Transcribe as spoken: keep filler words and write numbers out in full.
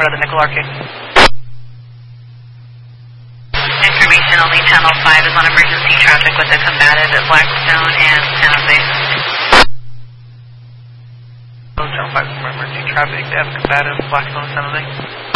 front of the Nickel Arcade. Information only Channel five is on emergency traffic with a combative at Blackstone and San Jose. Channel five is on emergency traffic. They have combative Blackstone and San Jose.